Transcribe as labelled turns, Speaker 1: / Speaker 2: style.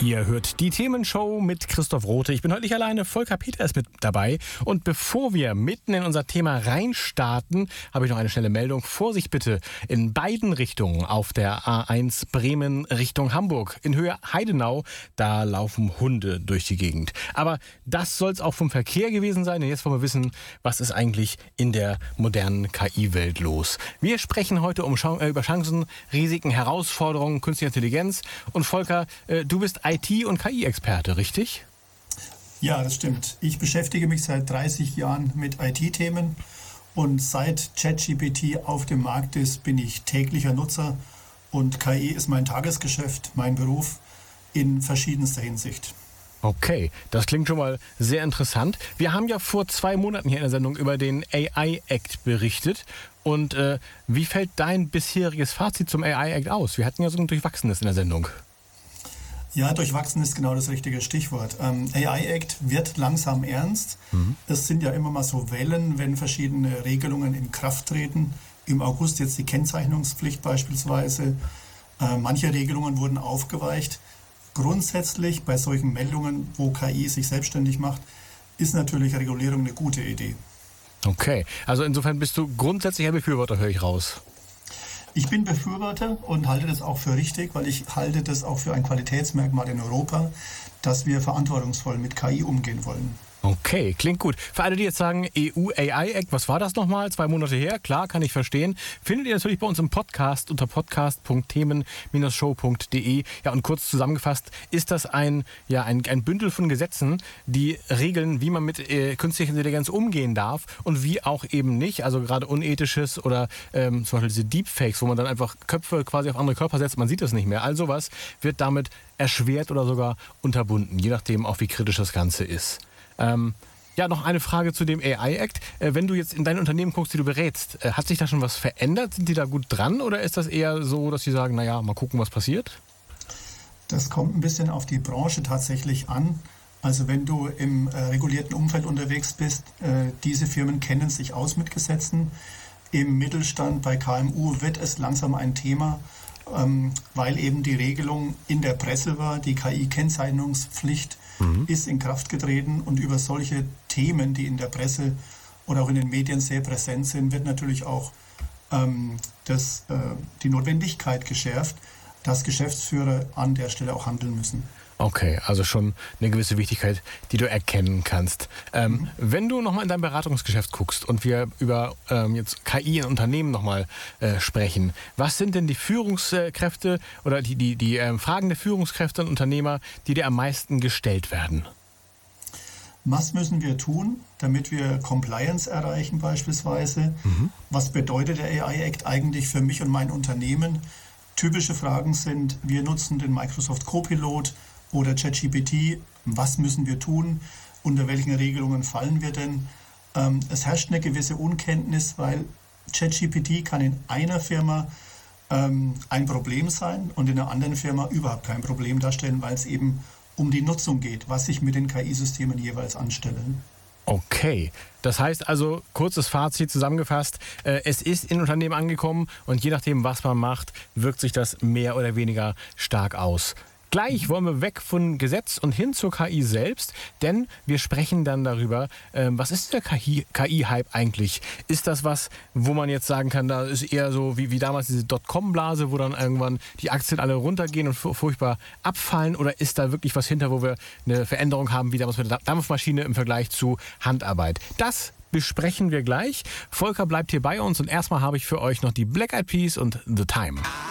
Speaker 1: Ihr hört die Themenshow mit Christoph Rothe. Ich bin heute nicht alleine, Volker Peter ist mit dabei. Und bevor wir mitten in unser Thema reinstarten, habe ich noch eine schnelle Meldung. Vorsicht bitte in beiden Richtungen auf der A1 Bremen Richtung Hamburg. In Höhe Heidenau, da laufen Hunde durch die Gegend. Aber das soll es auch vom Verkehr gewesen sein. Denn jetzt wollen wir wissen, was ist eigentlich in der modernen KI-Welt los. Wir sprechen heute über Chancen, Risiken, Herausforderungen, künstliche Intelligenz. Und Volker, du bist IT- und KI-Experte, richtig?
Speaker 2: Ja, das stimmt. Ich beschäftige mich seit 30 Jahren mit IT-Themen und seit ChatGPT auf dem Markt ist, bin ich täglicher Nutzer und KI ist mein Tagesgeschäft, mein Beruf in verschiedenster Hinsicht.
Speaker 1: Okay, das klingt schon mal sehr interessant. Wir haben ja vor 2 Monaten hier in der Sendung über den AI Act berichtet. Und wie fällt dein bisheriges Fazit zum AI Act aus? Wir hatten ja so ein Durchwachsenes in der Sendung.
Speaker 2: Ja, durchwachsen ist genau das richtige Stichwort. AI Act wird langsam ernst. Es sind ja immer mal so Wellen, wenn verschiedene Regelungen in Kraft treten. Im August jetzt die Kennzeichnungspflicht beispielsweise. Manche Regelungen wurden aufgeweicht. Grundsätzlich bei solchen Meldungen, wo KI sich selbstständig macht, ist natürlich Regulierung eine gute Idee.
Speaker 1: Okay, also insofern bist du grundsätzlicher Befürworter, höre ich raus.
Speaker 2: Ich bin Befürworter und halte das auch für richtig, weil ich halte das auch für ein Qualitätsmerkmal in Europa, dass wir verantwortungsvoll mit KI umgehen wollen.
Speaker 1: Okay, klingt gut. Für alle, die jetzt sagen, EU AI Act, was war das nochmal? 2 Monate her, klar, kann ich verstehen. Findet ihr natürlich bei uns im Podcast unter podcast.themen-show.de. Ja, und kurz zusammengefasst ist das ein Bündel von Gesetzen, die regeln, wie man mit künstlicher Intelligenz umgehen darf und wie auch eben nicht. Also gerade unethisches oder zum Beispiel diese Deepfakes, wo man dann einfach Köpfe quasi auf andere Körper setzt, man sieht das nicht mehr. All sowas wird damit erschwert oder sogar unterbunden, je nachdem auch wie kritisch das Ganze ist. Noch eine Frage zu dem AI Act. Wenn du jetzt in dein Unternehmen guckst, die du berätst, hat sich da schon was verändert? Sind die da gut dran oder ist das eher so, dass sie sagen, naja, mal gucken, was passiert?
Speaker 2: Das kommt ein bisschen auf die Branche tatsächlich an. Also wenn du im regulierten Umfeld unterwegs bist, diese Firmen kennen sich aus mit Gesetzen. Im Mittelstand bei KMU wird es langsam ein Thema, weil eben die Regelung in der Presse war, die KI-Kennzeichnungspflicht ist in Kraft getreten und über solche Themen, die in der Presse oder auch in den Medien sehr präsent sind, wird natürlich auch die Notwendigkeit geschärft, dass Geschäftsführer an der Stelle auch handeln müssen. Okay, also schon eine gewisse Wichtigkeit, die du erkennen kannst. Wenn du nochmal in dein Beratungsgeschäft guckst und wir über jetzt KI in Unternehmen nochmal sprechen, was sind denn die Führungskräfte oder die Fragen der Führungskräfte und Unternehmer, die dir am meisten gestellt werden? Was müssen wir tun, damit wir Compliance erreichen beispielsweise? Was bedeutet der AI Act eigentlich für mich und mein Unternehmen? Typische Fragen sind, wir nutzen den Microsoft Copilot oder ChatGPT. Was müssen wir tun? Unter welchen Regelungen fallen wir denn? Es herrscht eine gewisse Unkenntnis, weil ChatGPT kann in einer Firma ein Problem sein und in einer anderen Firma überhaupt kein Problem darstellen, weil es eben um die Nutzung geht, was ich mit den KI-Systemen jeweils anstelle. Okay, das heißt also, kurzes Fazit zusammengefasst, es ist in Unternehmen angekommen und je nachdem, was man macht, wirkt sich das mehr oder weniger stark aus. Gleich wollen wir weg von Gesetz und hin zur KI selbst, denn wir sprechen dann darüber, was ist der KI-Hype eigentlich? Ist das was, wo man jetzt sagen kann, da ist eher so wie damals diese Dotcom-Blase, wo dann irgendwann die Aktien alle runtergehen und furchtbar abfallen? Oder ist da wirklich was hinter, wo wir eine Veränderung haben, wie damals mit der Dampfmaschine im Vergleich zu Handarbeit? Das besprechen wir gleich. Volker bleibt hier bei uns und erstmal habe ich für euch noch die Black Eyed Peas und The Time.